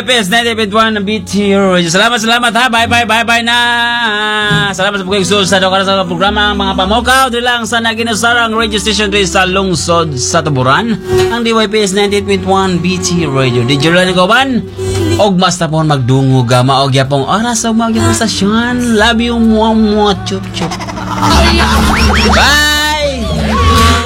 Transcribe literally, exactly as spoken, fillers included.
Y P S ninety point one B T Radio. Salamat, salamat ha. Bye, bye, bye, bye na. Salamat sa pagkiksul sa dokar sa programa mga pamokaw. Di lang sa naginasarang radio station dito sa lungsod sa Tuburan. Ang D Y P S ninety point one B T Radio. Di Jerlan ni Goban. Og mas tapon magdungo gama og yapong oras og magyapong stasyon. Love you, mua, mua, chup, chup. Bye!